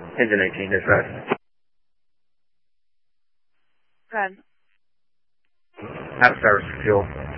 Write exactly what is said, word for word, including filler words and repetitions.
Engine eighteen, dispatch. Red. Out of service for fuel.